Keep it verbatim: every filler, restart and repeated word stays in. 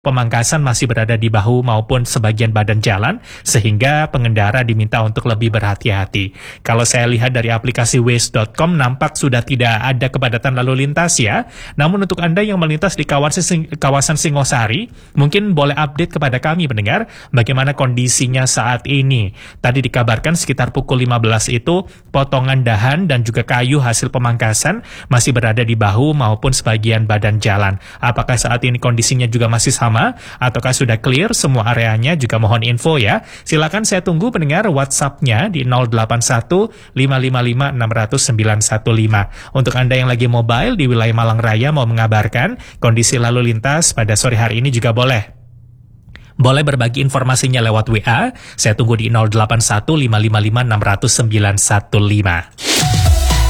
Pemangkasan masih berada di bahu maupun sebagian badan jalan, sehingga pengendara diminta untuk lebih berhati-hati. Kalau saya lihat dari aplikasi waze dot com, nampak sudah tidak ada kepadatan lalu lintas ya. Namun untuk Anda yang melintas di kawasan, kawasan Singosari, mungkin boleh update kepada kami pendengar, bagaimana kondisinya saat ini. Tadi dikabarkan sekitar pukul lima belas itu, potongan dahan dan juga kayu hasil pemangkasan masih berada di bahu maupun sebagian badan jalan. Apakah saat ini kondisinya juga masih sama? Ataukah sudah clear semua areanya? Juga mohon info ya. Silakan saya tunggu pendengar WhatsApp-nya di nol delapan satu lima lima lima enam nol nol sembilan satu lima. Untuk Anda yang lagi mobile di wilayah Malang Raya mau mengabarkan kondisi lalu lintas pada sore hari ini juga boleh. Boleh berbagi informasinya lewat W A. Saya tunggu di nol delapan satu lima lima lima enam nol nol sembilan satu lima.